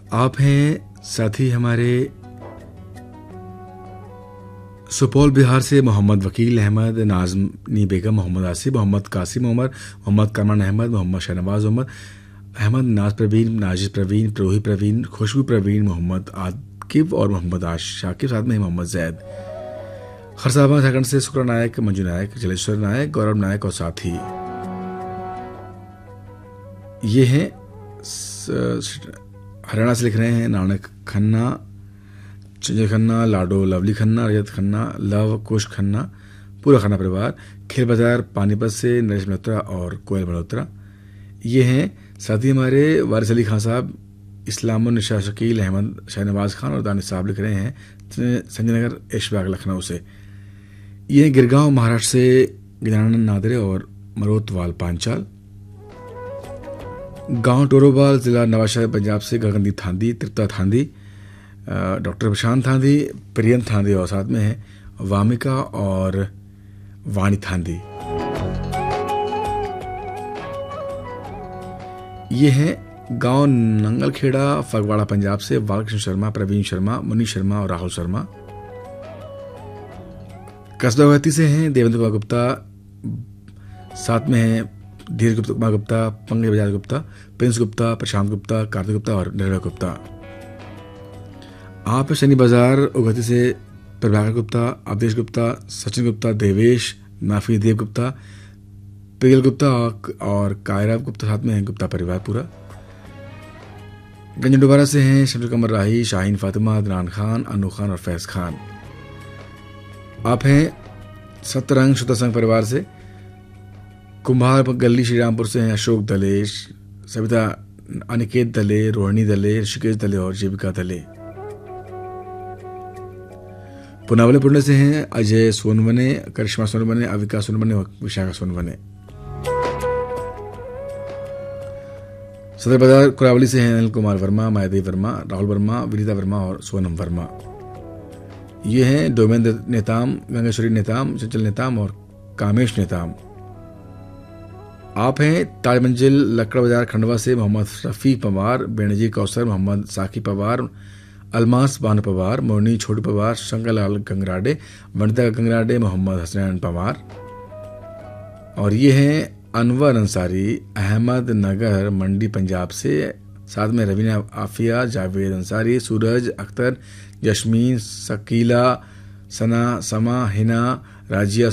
आप हैं साथी हमारे सुपौल बिहार से मोहम्मद वकील अहमद, नाज़मी बेगम, मोहम्मद आसिफ, मोहम्मद कासिम उमर, मोहम्मद कमरान अहमद, मोहम्मद शहनवाज अहमद, नाज प्रवीण, नाजिश प्रवीण, प्रोही प्रवीण, खुशबू प्रवीण, मोहम्मद आकिब और मोहम्मद शाकिब, साथ में मोहम्मद जैद। खरसाबा झारखंड से शुक्र नायक, मंजू नायक, जलेश्वर नायक, गौरव नायक और साथी ये हैं हरियाणा से लिख रहे हैं नानक खन्ना, संजय खन्ना, लाडो लवली खन्ना, रजत खन्ना, लव कुश खन्ना, पूरा खन्ना परिवार। खेल बाजार पानीपत से नरेश मल्होत्रा और कोयल मल्होत्रा ये हैं साथी हमारे वारिस अली खान साहब, इस्लामुन निशा शकील अहमद, शहनवाज खान और दानिश साहब लिख रहे हैं संजय नगर ऐशबाग लखनऊ से। ये गिरगांव महाराष्ट्र से गजानन नादरे और मरोतवाल पांचाल। गांव टोरोबाल, जिला नवाबशहर पंजाब से गगनदीप थांदी, तृप्ता थांदी, डॉक्टर प्रशांत थांदी, प्रियंत थांदी और साथ में है वामिका और वाणी थांदी। ये हैं गांव नंगलखेड़ा, फगवाड़ा पंजाब से बालकृष्ण शर्मा, प्रवीण शर्मा, मुनि शर्मा और राहुल शर्मा। कस्बा गुवाहाटी से हैं देवेंद्र कुमार गुप्ता, साथ में है धीरज कुमार गुप्ता, पंकज बजाज गुप्ता, प्रिंस गुप्ता, प्रशांत गुप्ता, कार्तिक गुप्ता और निर्भय गुप्ता। आप शनि बाजार उगती से प्रभाकर गुप्ता, अवधेश गुप्ता, सचिन गुप्ता, देवेश, नाफी देव गुप्ता, पिगल गुप्ता और कायरा गुप्ता, साथ में है गुप्ता परिवार पूरा। गंजन दोबारा से हैं शमशेर कमर राही, शाहीन फातिमा, अदनान खान, अनु खान और फैज खान। आप हैं सतरंग शुद्ध संघ परिवार से। कुम्भार गली श्रीरामपुर से हैं अशोक दले, सविता अनिकेत दले, रोहिणी दले, ऋषिकेश दले और जीविका दले। पुनावले पुणे से हैं अजय सोनवने, करिश्मा सोनवने, अविका सोनवने और विशाखा सोनवने। सदर बाजार कुरावली से हैं अनिल कुमार वर्मा, मायादेव वर्मा, राहुल वर्मा, विनीता वर्मा और सोनम वर्मा। ये हैं डोमेंद्र नेताम, गंगेश्वरी नेताम, चंचल नेताम और कामेश नेताम। आप हैं ताज मंजिल लकड़ बाजार खंडवा से मोहम्मद रफीक पवार, बेनजी कौसर, मोहम्मद साकी पवार, अलमास बानो पवार, मोरनी छोटू पवार, शंकरलाल गंगराडे, वनिता गंगराडे, मोहम्मद हसनैन पवार। और ये हैं अनवर अंसारी, अहमद नगर मंडी पंजाब से, साथ में रवीना आफिया, जावेद अंसारी, सूरज अख्तर, यशमीन, शकीला, सना, समा, हिना, राजिया